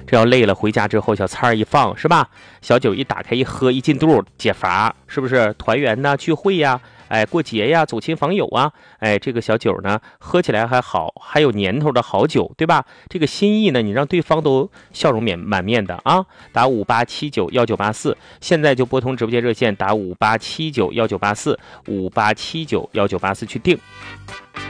这要累了回家之后，小菜一放是吧？小酒一打开一喝一进肚，解乏，是不是？团圆呐，聚会呀，哎，过节呀，走亲访友啊，哎，这个小酒呢，喝起来还好，还有年头的好酒，对吧？这个心意呢，你让对方都笑容满面的啊！打58791984，现在就拨通直播间热线，打58791984，58791984去定。